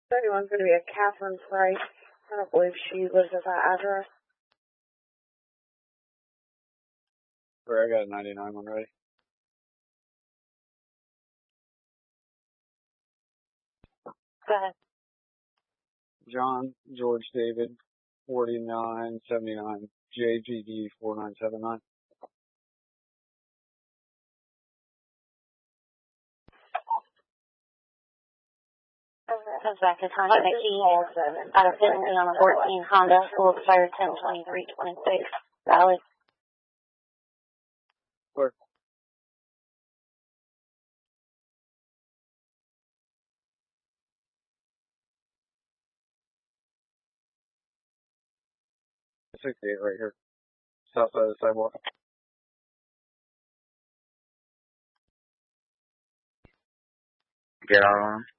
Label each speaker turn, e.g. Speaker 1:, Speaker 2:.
Speaker 1: 31's going to be a Catherine Price. I don't believe she lives at that address.
Speaker 2: Sorry, I got a 99 one ready.
Speaker 1: Go ahead.
Speaker 2: John George David 4979 JGD 4979.
Speaker 1: Comes back to time out of Bentley on a 14 Honda, will expire 10/23/26. Valid.
Speaker 2: Where? .68 right here. South side of the sidewalk.
Speaker 3: Get out on him.